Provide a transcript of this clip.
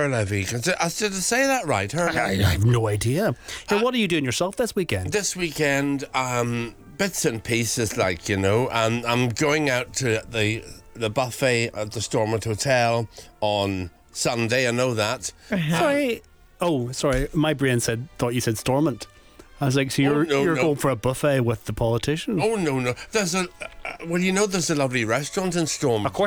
Herlevy. Did I say that right? I have no idea. Hey, what are you doing yourself this weekend? This weekend, bits and pieces, like, you know, and I'm going out to the buffet at the Stormont Hotel on Sunday. I know that. Sorry. Oh, sorry. My brain thought you said Stormont. I was like, so you're going for a buffet with the politician? Oh, no. There's a lovely restaurant in Stormont. Of course.